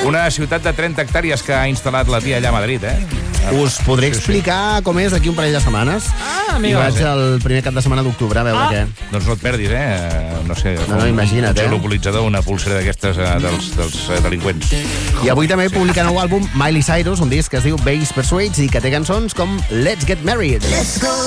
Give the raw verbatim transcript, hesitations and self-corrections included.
Una ciutat de trenta hectàrees que ha instal·lat la tia allà a Madrid, eh? Us podré explicar com és d'aquí un parell de setmanes. Ah, I amigo. vaig el primer cap de setmana d'octubre a veure Ah. què. Doncs no et perdis, eh? No sé, No, no, imagina't, un eh? geolocalitzador, una pulsera d'aquestes eh, dels, dels eh, delinqüents. I avui també publica nou àlbum Miley Cyrus, un disc que es diu Bass Persuades i que té cançons com Let's Get Married.